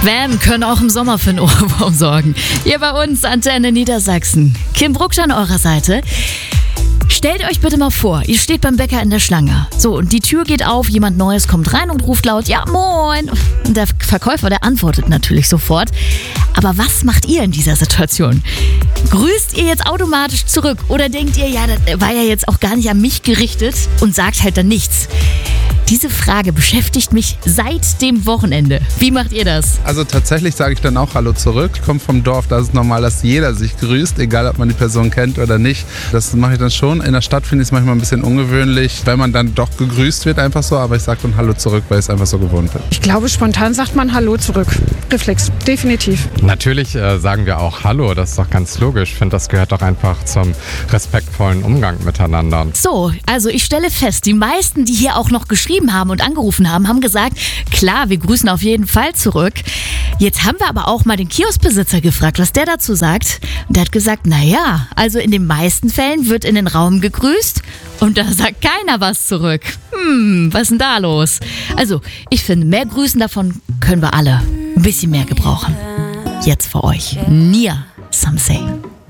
Wham! Können auch im Sommer für einen Ohrwurm sorgen. Hier bei uns, Antenne Niedersachsen. Kim Brucksch an eurer Seite. Stellt euch bitte mal vor, ihr steht beim Bäcker in der Schlange. So, und die Tür geht auf, jemand Neues kommt rein und ruft laut, ja moin. Und der Verkäufer, der antwortet natürlich sofort. Aber was macht ihr in dieser Situation? Grüßt ihr jetzt automatisch zurück? Oder denkt ihr, ja, das war ja jetzt auch gar nicht an mich gerichtet und sagt halt dann nichts? Diese Frage beschäftigt mich seit dem Wochenende. Wie macht ihr das? Also tatsächlich sage ich dann auch Hallo zurück. Ich komme vom Dorf, da ist es normal, dass jeder sich grüßt, egal ob man die Person kennt oder nicht. Das mache ich dann schon. In der Stadt finde ich es manchmal ein bisschen ungewöhnlich, wenn man dann doch gegrüßt wird, einfach so. Aber ich sage dann Hallo zurück, weil ich es einfach so gewohnt bin. Ich glaube, spontan sagt man Hallo zurück. Reflex, definitiv. Natürlich sagen wir auch Hallo, das ist doch ganz logisch. Ich finde, das gehört doch einfach zum respektvollen Umgang miteinander. So, also ich stelle fest, die meisten, die hier auch noch geschrieben haben und angerufen haben, haben gesagt, klar, wir grüßen auf jeden Fall zurück. Jetzt haben wir aber auch mal den Kioskbesitzer gefragt, was der dazu sagt. Und der hat gesagt, naja, also in den meisten Fällen wird in den Raum gegrüßt und da sagt keiner was zurück. Was ist denn da los? Also, ich finde, mehr Grüßen davon können wir alle ein bisschen mehr gebrauchen. Jetzt für euch, Nia Samsey.